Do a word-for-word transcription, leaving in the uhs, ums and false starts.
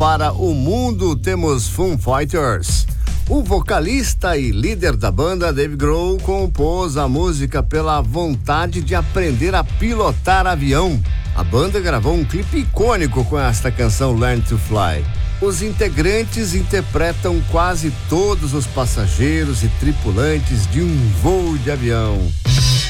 para o mundo, temos Foo Fighters. O vocalista e líder da banda, Dave Grohl, compôs a música pela vontade de aprender a pilotar avião. A banda gravou um clipe icônico com esta canção Learn to Fly. Os integrantes interpretam quase todos os passageiros e tripulantes de um voo de avião.